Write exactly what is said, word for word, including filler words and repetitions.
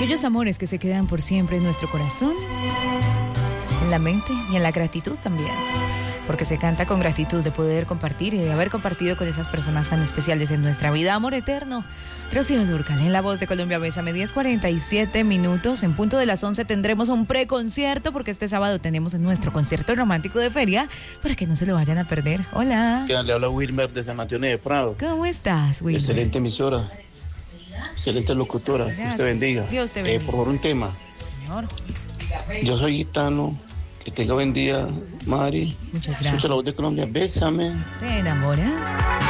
aquellos amores que se quedan por siempre en nuestro corazón, en la mente y en la gratitud también. Porque se canta con gratitud de poder compartir y de haber compartido con esas personas tan especiales en nuestra vida. Amor eterno. Rocío Dúrcal, en la voz de Colombia Bésame, diez cuarenta y siete minutos. En punto de las once tendremos un preconcierto, porque este sábado tenemos nuestro concierto romántico de feria, para que no se lo vayan a perder. Hola. Le habla Wilmer de San Antonio de Prado. ¿Cómo estás, Wilmer? Excelente emisora. Excelente locutora. Gracias. Dios te bendiga. Dios te bendiga. Eh, por favor, un tema. Señor. Yo soy gitano. Que tenga buen día, Mari. Muchas gracias. Escucha la voz de Colombia. Bésame. ¿Te enamora?